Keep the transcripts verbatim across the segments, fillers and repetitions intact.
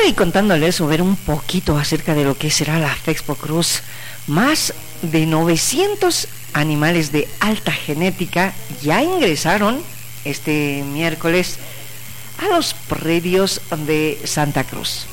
Ahora, y contándoles sobre un poquito acerca de lo que será la Fexpo Cruz, más de novecientos animales de alta genética ya ingresaron este miércoles a los predios de Santa Cruz,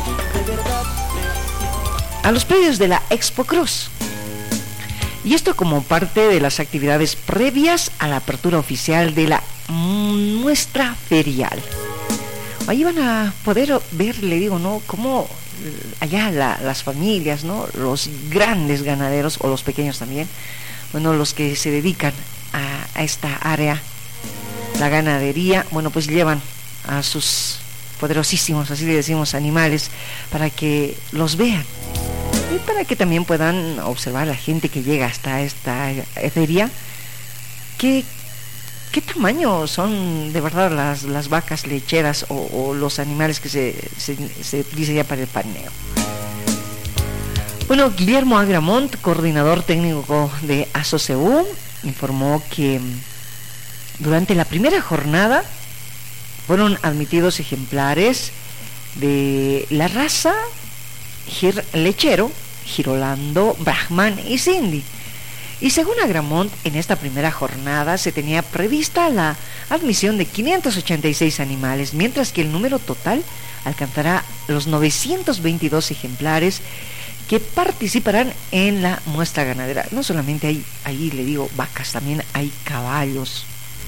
a los predios de la Expo Cruz. Y esto como parte de las actividades previas a la apertura oficial de la muestra ferial. Ahí van a poder ver, le digo, ¿no?, cómo allá la, las familias, ¿no?, los grandes ganaderos o los pequeños también, bueno, los que se dedican a, a esta área, la ganadería, bueno, pues llevan a sus poderosísimos, así le decimos, animales para que los vean y para que también puedan observar a la gente que llega hasta esta feria qué, qué tamaño son de verdad las, las vacas lecheras o, o los animales que se, se, se utilizan ya para el paneo. Bueno, Guillermo Agramont, coordinador técnico de ASOCEU, informó que durante la primera jornada fueron admitidos ejemplares de la raza Gir lechero, Girolando, Brahman y Cindy. Y según Agramont, en esta primera jornada se tenía prevista la admisión de quinientos ochenta y seis animales, mientras que el número total alcanzará los novecientos veintidós ejemplares que participarán en la muestra ganadera. No solamente hay, ahí le digo, vacas, también hay caballos.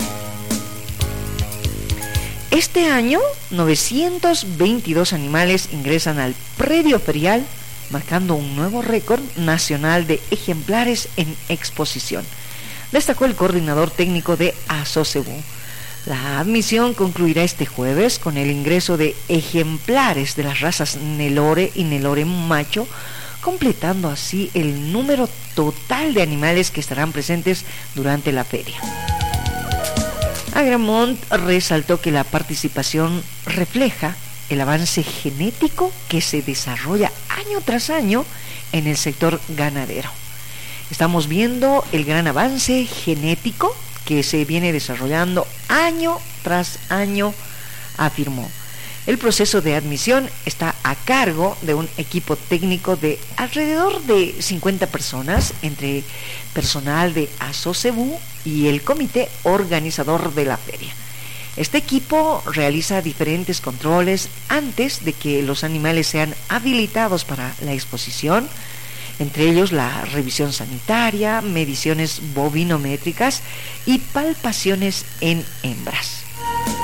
Este año, novecientos veintidós animales ingresan al predio ferial, marcando un nuevo récord nacional de ejemplares en exposición, destacó el coordinador técnico de ASOCEU. La admisión concluirá este jueves con el ingreso de ejemplares de las razas Nelore y Nelore macho, completando así el número total de animales que estarán presentes durante la feria. Agramont resaltó que la participación refleja el avance genético que se desarrolla año tras año en el sector ganadero. Estamos viendo el gran avance genético que se viene desarrollando año tras año, afirmó. El proceso de admisión está a cargo de un equipo técnico de alrededor de cincuenta personas, entre personal de ASOCEU y el comité organizador de la feria. Este equipo realiza diferentes controles antes de que los animales sean habilitados para la exposición, entre ellos la revisión sanitaria, mediciones bovinométricas y palpaciones en hembras.